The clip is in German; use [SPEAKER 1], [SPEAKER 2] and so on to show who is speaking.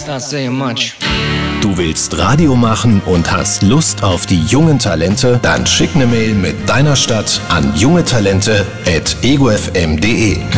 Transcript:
[SPEAKER 1] That's not saying much.
[SPEAKER 2] Du willst Radio machen und hast Lust auf die jungen Talente? Dann schick eine Mail mit deiner Stadt an jungetalente@egofm.de.